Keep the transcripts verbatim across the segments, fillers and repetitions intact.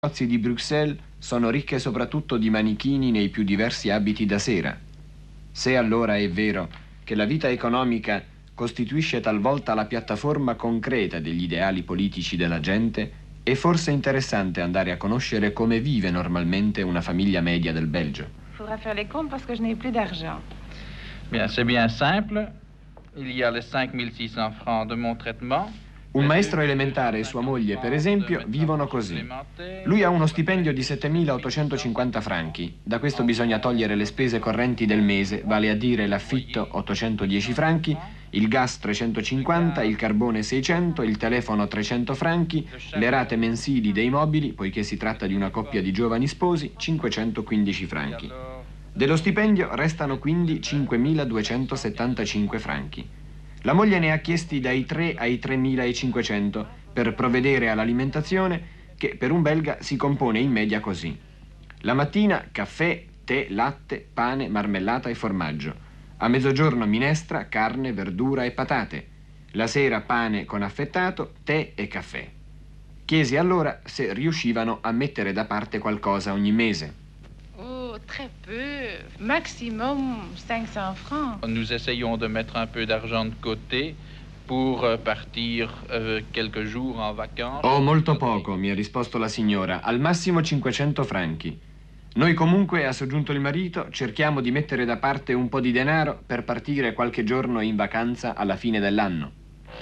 negozi di Bruxelles sono ricche soprattutto di manichini nei più diversi abiti da sera. Se allora è vero che la vita economica costituisce talvolta la piattaforma concreta degli ideali politici della gente, è forse interessante andare a conoscere come vive normalmente una famiglia media del Belgio. Faudra faire les comptes parce que je n'ai plus d'argent. Bien, c'est bien simple. Il y a les cinq mille six cents francs de mon traitement. Un maestro elementare e sua moglie, per esempio, vivono così. Lui ha uno stipendio di settemilaottocentocinquanta franchi. Da questo bisogna togliere le spese correnti del mese, vale a dire l'affitto ottocentodieci franchi, il gas trecentocinquanta, il carbone seicento, il telefono trecento franchi, le rate mensili dei mobili, poiché si tratta di una coppia di giovani sposi, cinquecentoquindici franchi. Dello stipendio restano quindi cinquemiladuecentosettantacinque franchi. La moglie ne ha chiesti dai tre ai tremilacinquecento per provvedere all'alimentazione che per un belga si compone in media così. La mattina caffè, tè, latte, pane, marmellata e formaggio. A mezzogiorno minestra, carne, verdura e patate. La sera pane con affettato, tè e caffè. Chiesi allora se riuscivano a mettere da parte qualcosa ogni mese. Très peu, maximum cinq cents francs. Nous essayons de mettre un peu d'argent de côté pour partir euh, quelques jours en vacances. Oh, molto poco, mi ha risposto la signora, al massimo cinquecento franchi. Noi comunque, ha soggiunto il marito, cerchiamo di mettere da parte un po' di denaro per partire qualche giorno in vacanza alla fine dell'anno.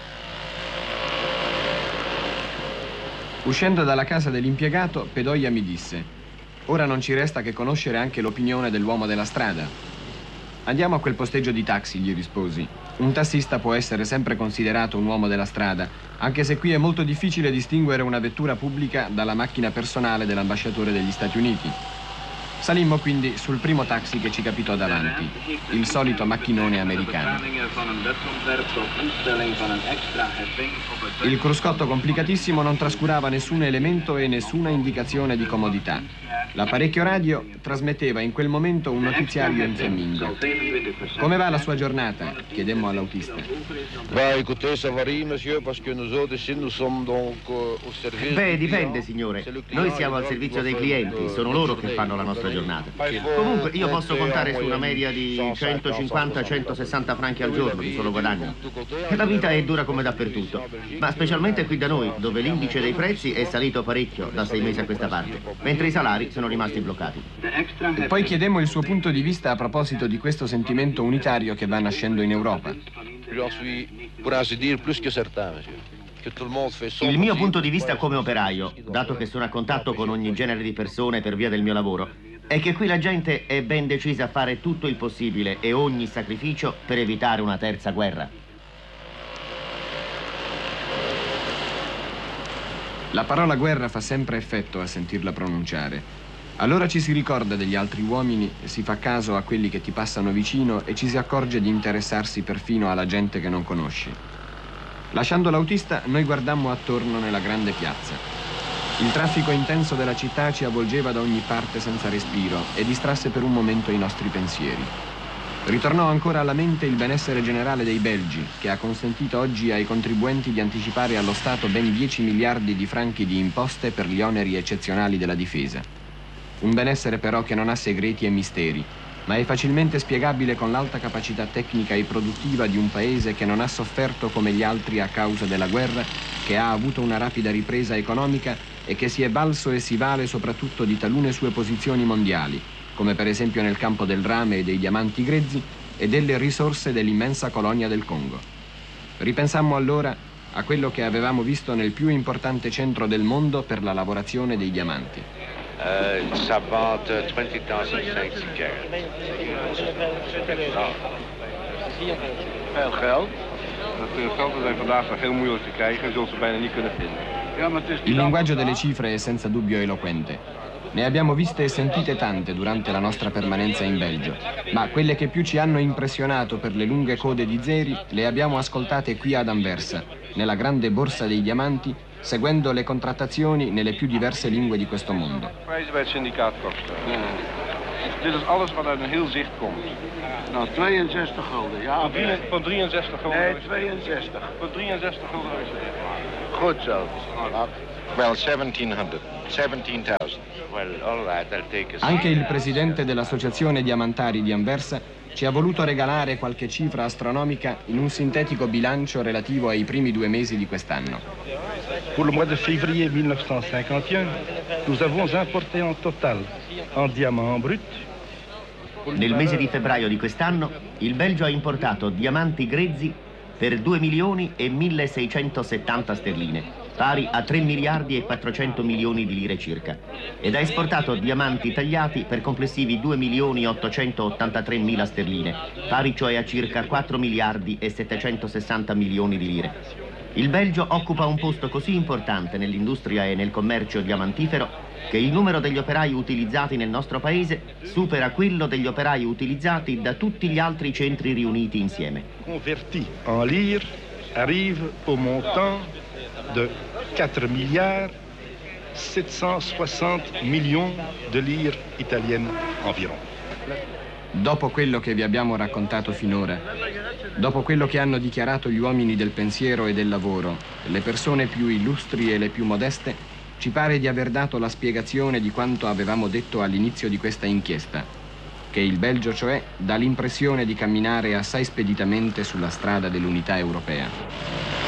Uscendo dalla casa dell'impiegato, Pedoia mi disse: ora non ci resta che conoscere anche l'opinione dell'uomo della strada. Andiamo a quel posteggio di taxi, gli risposi. Un tassista può essere sempre considerato un uomo della strada, anche se qui è molto difficile distinguere una vettura pubblica dalla macchina personale dell'ambasciatore degli Stati Uniti. Salimmo quindi sul primo taxi che ci capitò davanti, il solito macchinone americano. Il cruscotto complicatissimo non trascurava nessun elemento e nessuna indicazione di comodità. L'apparecchio radio trasmetteva in quel momento un notiziario in fiammingo. Come va la sua giornata? Chiedemmo all'autista. Beh, dipende, signore. Noi siamo al servizio dei clienti, sono loro che fanno la nostra giornata. Comunque io posso contare su una media di centocinquanta centosessanta franchi al giorno di solo guadagno. La vita è dura come dappertutto, ma specialmente qui da noi, dove l'indice dei prezzi è salito parecchio da sei mesi a questa parte, mentre i salari sono rimasti bloccati. E poi chiedemmo il suo punto di vista a proposito di questo sentimento unitario che va nascendo in Europa. Il mio punto di vista come operaio, dato che sono a contatto con ogni genere di persone per via del mio lavoro, è che qui la gente è ben decisa a fare tutto il possibile e ogni sacrificio per evitare una terza guerra. La parola guerra fa sempre effetto a sentirla pronunciare. Allora ci si ricorda degli altri uomini, si fa caso a quelli che ti passano vicino e ci si accorge di interessarsi perfino alla gente che non conosci. Lasciando l'autista, noi guardammo attorno nella grande piazza. Il traffico intenso della città ci avvolgeva da ogni parte senza respiro e distrasse per un momento i nostri pensieri. Ritornò ancora alla mente il benessere generale dei belgi, che ha consentito oggi ai contribuenti di anticipare allo Stato ben dieci miliardi di franchi di imposte per gli oneri eccezionali della difesa. Un benessere però che non ha segreti e misteri, ma è facilmente spiegabile con l'alta capacità tecnica e produttiva di un paese che non ha sofferto come gli altri a causa della guerra, che ha avuto una rapida ripresa economica e che si è valso e si vale soprattutto di talune sue posizioni mondiali, come per esempio nel campo del rame e dei diamanti grezzi e delle risorse dell'immensa colonia del Congo. Ripensammo allora a quello che avevamo visto nel più importante centro del mondo per la lavorazione dei diamanti. Uh, it's about uh, twenty thousand francs a carat. Veel geld. Dat veel geld is vandaag nog heel moeilijk te krijgen en zult ze bijna niet kunnen vinden. Ja, maar het is Il linguaggio delle cifre è senza dubbio eloquente. Ne abbiamo viste e sentite tante durante la nostra permanenza in Belgio, ma quelle che più ci hanno impressionato per le lunghe code di zeri le abbiamo ascoltate qui ad Anversa, nella grande borsa dei diamanti, seguendo le contrattazioni nelle più diverse lingue di questo mondo. Prijzen bij het syndicaat kosten. Dit is alles wat uit een heel zicht komt. Nou, tweeënzestig gulden, ja. Van, drie, van drieënzestig gulden. Nee, tweeënzestig. Van drieënzestig gulden. Goed zo. Well, seventeen thousand. Well, all right, I'll take a... Anche il presidente dell'Associazione Diamantari di Anversa ci ha voluto regalare qualche cifra astronomica in un sintetico bilancio relativo ai primi due mesi di quest'anno. Pour le mois de février mille neuf cent cinquante et un, nous avons importé en total en diamants bruts. Nel mese di febbraio di quest'anno il Belgio ha importato diamanti grezzi per due milioni e milleseicentosettanta sterline, pari a tre miliardi e quattrocento milioni di lire circa, ed ha esportato diamanti tagliati per complessivi due milioni ottocentottantatré mila sterline, pari cioè a circa quattro miliardi e settecentosessanta milioni di lire. Il Belgio occupa un posto così importante nell'industria e nel commercio diamantifero che il numero degli operai utilizzati nel nostro paese supera quello degli operai utilizzati da tutti gli altri centri riuniti insieme. Converti en lire arrive au montant de quatre milliards settecentosoixante millions de lire italiennes environ. Dopo quello che vi abbiamo raccontato finora, dopo quello che hanno dichiarato gli uomini del pensiero e del lavoro, le persone più illustri e le più modeste, ci pare di aver dato la spiegazione di quanto avevamo detto all'inizio di questa inchiesta, che il Belgio, cioè, dà l'impressione di camminare assai speditamente sulla strada dell'unità europea.